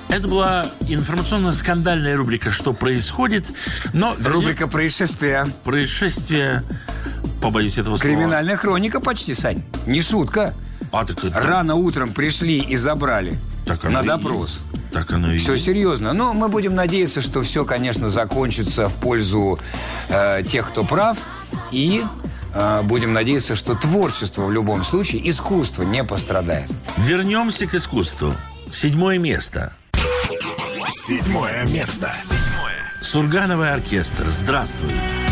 Это была информационно-скандальная рубрика «Что происходит?». Но, Рубрика «Происшествия». Происшествие, побоюсь этого слова. Криминальная хроника почти, Сань. Не шутка. Так это... Рано утром пришли и забрали на допрос. Так оно и Все есть. серьезно. Но мы будем надеяться, что все, конечно, закончится в пользу тех, кто прав. И будем надеяться, что творчество в любом случае, искусство не пострадает. Вернемся к искусству. 7 место. 7 место. Сургановый оркестр. Здравствуй.